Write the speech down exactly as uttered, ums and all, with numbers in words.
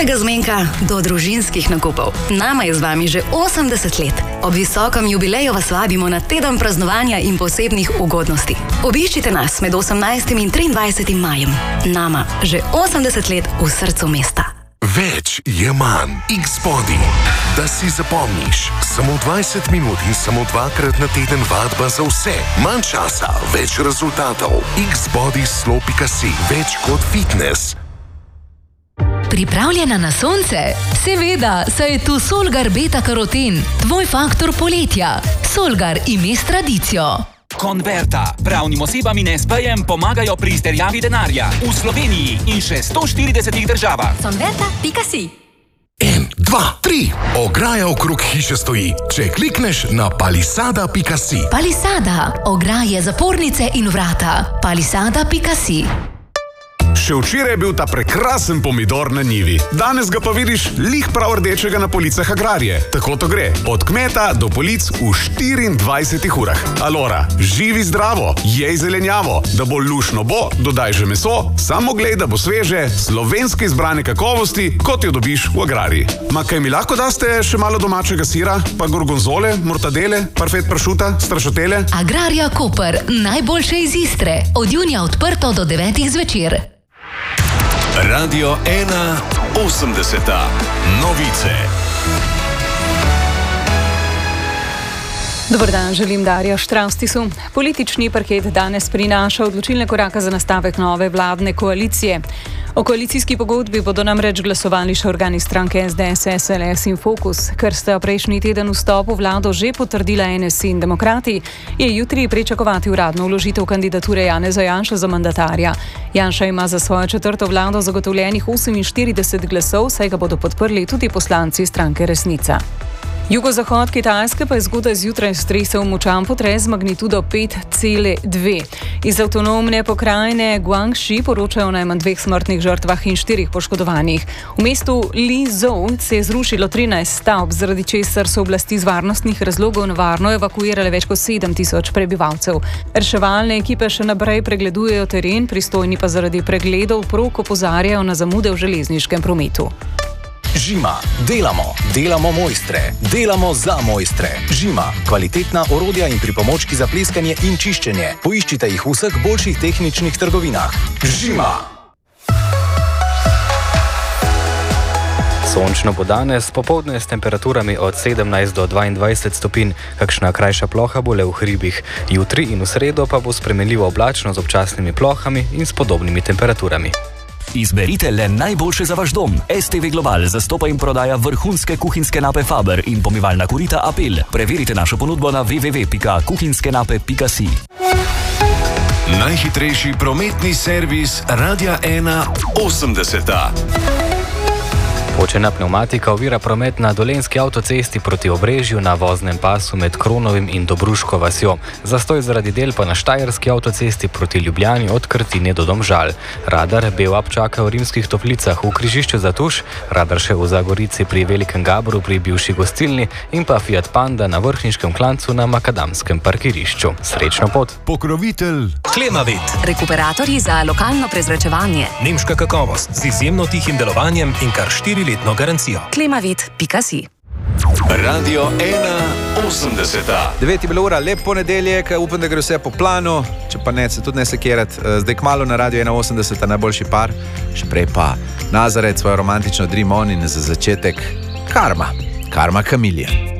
prvega zmenka do družinskih nakupov. Nama je z vami že osemdeset let. Ob visokem jubileju vas vabimo na teden praznovanja in posebnih ugodnosti. Obiščite nas med osemnajstim in triindvajsetim majem. Nama že osemdeset let v srcu mesta. Več je manj. X-Body. Da si zapomniš. Samo dvajset minut in samo dvakrat na teden vadba za vse. Manj časa, več rezultatov. X-Body slow pika si. Več kot fitness. Pripravljena na sonce? Seveda, saj je tu Solgar Beta Karoten, tvoj faktor poletja. Solgar ime s tradicijo. Converta. Pravnim osebam in es pejem pomagajo pri izterjavi denarja. V Sloveniji in še sto štiridesetih državah. Converta pika si. En, dva, tri. Ograja okrog hiše stoji. Če klikneš na palisada pika si. Palisada. Ograje, zapornice in vrata. Palisada pika si. Še včeraj je bil ta prekrasen pomidor na njivi. Danes ga pa vidiš lih prav rdečega na policah Agrarije. Tako to gre. Od kmeta do polic v štiriindvajsetih urah. Alora, živi zdravo, jej zelenjavo. Da bo lušno bo, dodaj že meso, samo glej, da bo sveže, slovenske izbrane kakovosti, kot jo dobiš v Agrariji. Ma kaj mi lahko daste še malo domačega sira, pa gorgonzole, mortadele, parfet pršuta, strašotele? Agrarija Koper, najboljše iz Istre. Od junija odprto do devetih zvečer. Radio ena osemdeseta. Novice. Dobar dan, želim Darja Štravstisu. Politični parket danes prinaša odločilne korake za nastavek nove vladne koalicije. O koalicijski pogodbi bodo namreč glasovali še organi stranke es de es, es el es in Fokus. Ker sta prejšnji teden vstop v vlado že potrdila en es i in Demokrati, je jutri pričakovati uradno vložitev kandidature Janeza Janše za mandatarja. Janša ima za svojo četrto vlado zagotovljenih oseminštirideset glasov, saj ga bodo podprli tudi poslanci stranke Resnica. Jugozahod Kitajske pa je zgodaj zjutraj stresel močan potres z magnitudo pet cela dve. Iz avtonomne pokrajine Guangxi poročajo o najmanj dveh smrtnih žrtvah in štirih poškodovanih. V mestu Lizhou se je zrušilo trinajst stavb, zaradi česar so oblasti iz varnostnih razlogov nevarno evakuirale več kot sedem tisoč prebivalcev. Reševalne ekipe še naprej pregledujejo teren, pristojni pa zaradi pregledov prog opozarjajo na zamude v železniškem prometu. Žima. Delamo. Delamo mojstre. Delamo za mojstre. Žima. Kvalitetna orodja in pripomočki za pleskanje in čiščenje. Poiščite jih v vseh boljših tehničnih trgovinah. Žima. Sončno bo danes, popoldne s temperaturami od sedemnajst do dvaindvajset stopinj, kakšna krajša ploha bo le v hribih. Jutri in v sredo pa bo spremenljivo oblačno z občasnimi plohami in s podobnimi temperaturami. Izberite le najboljše za vaš dom. es te ve Global zastopa in prodaja vrhunske kuhinjske nape Faber in pomivalna korita Apel. Preverite našo ponudbo na w w w pika kuhinjske nape pika si. Najhitrejši prometni servis Radia ena osemdeseta. Počena pnevmatika ovira promet na Dolenjski avtocesti proti Obrežju na voznem pasu med Kronovim in Dobruško vasjo. Zastoj zaradi del pa na Štajerski avtocesti proti Ljubljani od Krtine do Domžal. Radar Bevap čaka v Rimskih Toplicah v križišču za Tuš, radar še v Zagorici pri Velikem Gabru pri bivši gostilni in pa Fiat Panda na Vrhniškem klancu na Makadamskem parkirišču. Srečno pot! Pokrovitelj Klemavit. Rekuperatorji za lokalno prezračevanje. Nemška kakovost z izjemno tihim delovanjem in kar štiri letno garancijo. Klemavit pika si. Radio ena osemdeseta. devet je bila ura, lep ponedeljek, upam, da gre vse po planu, če pa ne, se tudi ne sekirati. Zdaj kmalu na Radio ena osemdeseta najboljši par, še prej pa Nazaret, svojo romantično Dream On in za začetek Karma, Karma Kamilija.